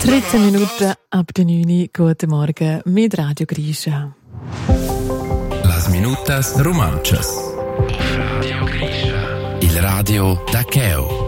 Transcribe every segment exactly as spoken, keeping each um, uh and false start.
dreizehn Minuten ab der neun. Guten Morgen mit Radio Grisha. Las minutas romanchas. Radio Grisha. Il radio da Cheo.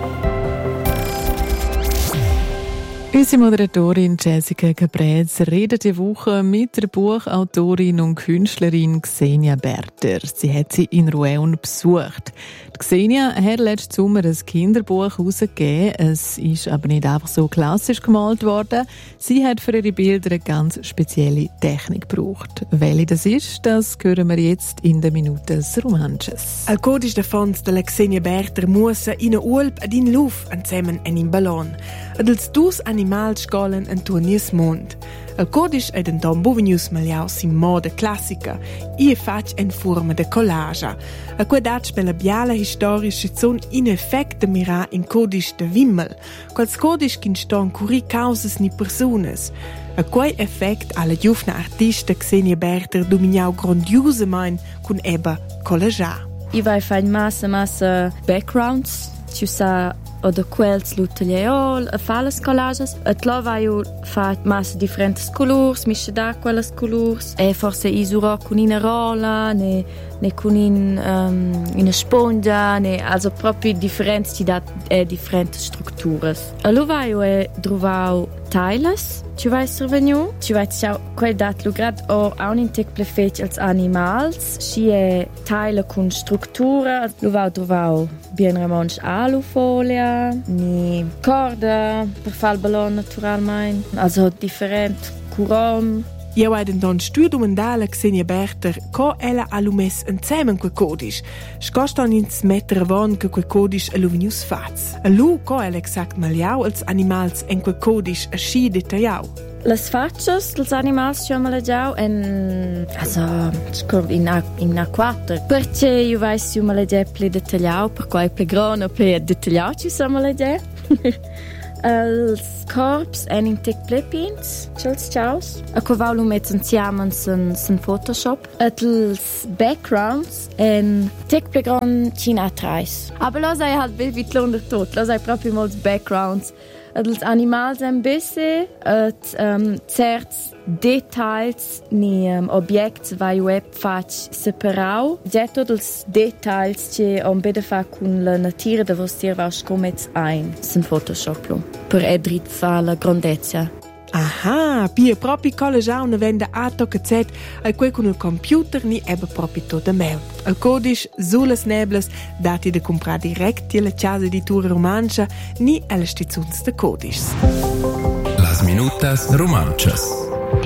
Unsere Moderatorin Jessica Caprez redet die Woche mit der Buchautorin und Künstlerin Xenia Berter. Sie hat sie in Rouen besucht. Die Xenia hat letzten Sommer ein Kinderbuch herausgegeben. Es ist aber nicht einfach so klassisch gemalt worden. Sie hat für ihre Bilder eine ganz spezielle Technik gebraucht. Welche das ist, das hören wir jetzt in den Minuten Romanches. Il codice de fons della Xenia Berter muossa in Ulp ad in Luf insieme a in Ballon. Ed els dus animals scolen en tuonies mond. Il codice è denton bovenius maliaus in moda classica e fac en forma de collage. A quei dat spela biala historische zon in effect de mira in codice de Wimmel. Quals codice kin ston curi causas ni personas. A quei effect alla giovna artista Xenia Berter dominiau grandiosamente con eba collage. I vai fare massa massa backgrounds, ci sa oder quels l'utelier a fa las collages. Et lo vai io fa massa differentes colors, misce da quelles colors. E forse isura con una rolla, ne ne con in um, una spongia, ne also proprio differenti ci da eh, differenti strutture. E lo vai io e trovau Teiles, ci vai survenu, ci vai ciao quel dat lugrat o a un intec fetch als animals, ci è Teile con struttura, lo vai trovau bien remonch alufolia, ni corda per far il ballon naturalmente, also different curon. Io ho don studio domandato a Xenia Berter co ella ha lumes insieme quel codice. Scostan ins mettere avon che quel codice a luvenius faz. A lu co ella exact maliau als animals en quel codice a sci detagliau. Las faccias dels animals ci ho malagiau en also in a, in a quattro perché io vai su malagia ple detagliau per quai ple grono ple detagliau ci so malagia. Els corps en in tec ple pins, chels chaus. A covalo met insieme sen sen Photoshop. Et els backgrounds en tec ple gron cina trais. Aber lo sai halt bil vit lunder tot. Lo sai proprio molts backgrounds. Et els animals en bisse, et um, certs details ni um, objects vai web fac separau. Già tot els details che on bede fa con la natura de vostir vaus comets ein. Sen Photoshop lo. Per edrit fa la grandezza. Aha, pia proprio collegiau ne vende a toccazet e quei con il computer ni ebbe proprio tot de meu. Il codice sulle neblas dati de comprar direct alla casa editura romancia ni alle stazioni de codices. Las minutas romanchas.